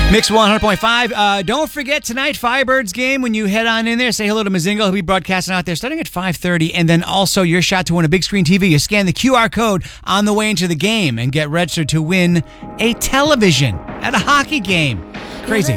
Mix 100.5. Don't forget tonight, Firebirds game. When you head on in there, say hello to Mazingo. He'll be broadcasting out there starting at 5:30. And then also your shot to win a big screen TV. You scan the QR code on the way into the game and get registered to win a television at a hockey game. Crazy.